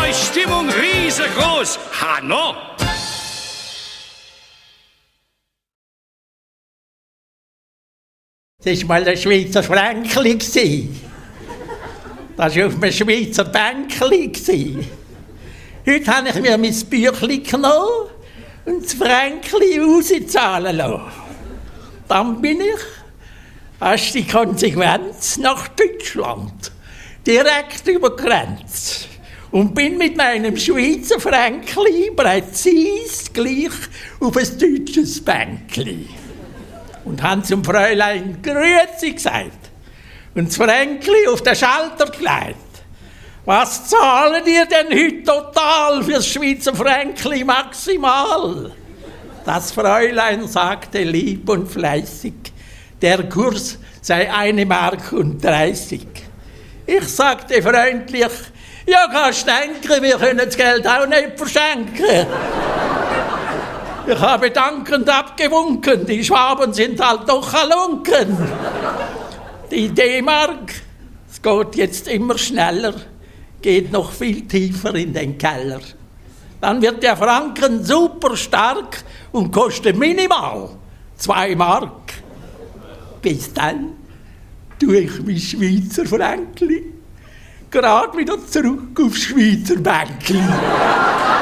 ist Stimmung riesengroß. Hanno! Das war mal der Schweizer Fränkli. Das war auf einem Schweizer Bänkli. Heute habe ich mir mein Büchlein genommen und das Fränkli rauszahlen lassen. Dann bin ich, als die Konsequenz, nach Deutschland. Direkt über die Grenze. Und bin mit meinem Schweizer Fränkli präzise gleich auf ein deutsches Bänkli. Und haben zum Fräulein Grüezi gesagt. Und das Fränkli auf den Schalter gelegt. Was zahlen ihr denn heute total fürs Schweizer Fränkli maximal? Das Fräulein sagte lieb und fleißig, der Kurs sei 1,30 Mark. Ich sagte freundlich, ja, kannst denken, wir können das Geld auch nicht verschenken. Ich habe dankend abgewunken, die Schwaben sind halt doch Halunken. Die D-Mark, es geht jetzt immer schneller, geht noch viel tiefer in den Keller. Dann wird der Franken super stark und kostet minimal 2 Mark. Bis dann tue ich mein Schweizer Fränkli gerade wieder zurück aufs Schweizer Bänkli.